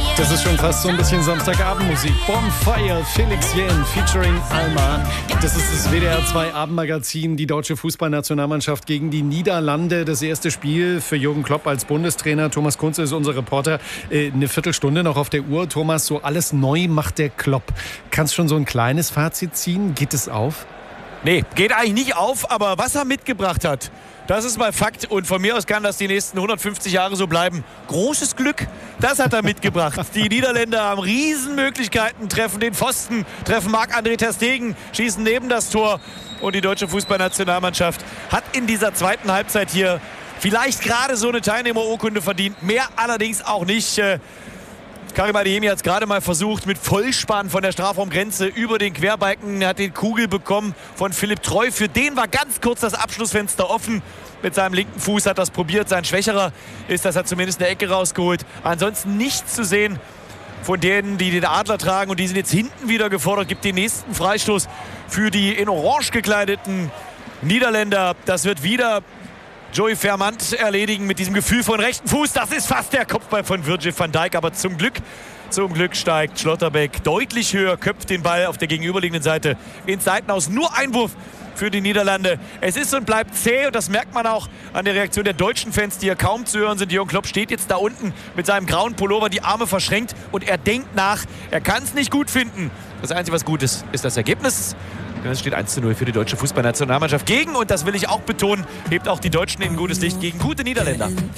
Das ist schon fast so ein bisschen Samstagabendmusik. Bonfire, Felix Jähn featuring Alma. Das ist das WDR 2 Abendmagazin. Die deutsche Fußballnationalmannschaft gegen die Niederlande. Das erste Spiel für Jürgen Klopp als Bundestrainer. Thomas Kunze ist unser Reporter. Eine Viertelstunde noch auf der Uhr. Thomas, so alles neu macht der Klopp. Kannst schon so ein kleines Fazit ziehen? Geht es auf? Nee, geht eigentlich nicht auf, aber was er mitgebracht hat, das ist mal Fakt. Und von mir aus kann das die nächsten 150 Jahre so bleiben. Großes Glück, das hat er mitgebracht. Die Niederländer haben Riesenmöglichkeiten, treffen den Pfosten, treffen Marc-André ter Stegen, schießen neben das Tor. Und die deutsche Fußballnationalmannschaft hat in dieser zweiten Halbzeit hier vielleicht gerade so eine Teilnehmerurkunde verdient. Mehr allerdings auch nicht. Karim Adeyemi hat es gerade mal versucht mit Vollspann von der Strafraumgrenze über den Querbalken. Er hat den Kugel bekommen von Philipp Treu. Für den war ganz kurz das Abschlussfenster offen. Mit seinem linken Fuß hat das probiert. Sein schwächerer ist, das hat zumindest eine Ecke rausgeholt. Ansonsten nichts zu sehen von denen, die den Adler tragen. Und die sind jetzt hinten wieder gefordert. Gibt den nächsten Freistoß für die in Orange gekleideten Niederländer. Das wird wieder Joey Veerman erledigen mit diesem Gefühl von rechten Fuß. Das ist fast der Kopfball von Virgil van Dijk. Aber zum Glück steigt Schlotterbeck deutlich höher, köpft den Ball auf der gegenüberliegenden Seite ins Seitenaus. Nur Einwurf für die Niederlande. Es ist und bleibt zäh und das merkt man auch an der Reaktion der deutschen Fans, die ja kaum zu hören sind. Jürgen Klopp steht jetzt da unten mit seinem grauen Pullover, die Arme verschränkt und er denkt nach. Er kann es nicht gut finden. Das Einzige, was gut ist, ist das Ergebnis. Es steht 1:0 für die deutsche Fußballnationalmannschaft gegen, und das will ich auch betonen, hebt auch die Deutschen in ein gutes Licht gegen gute Niederländer.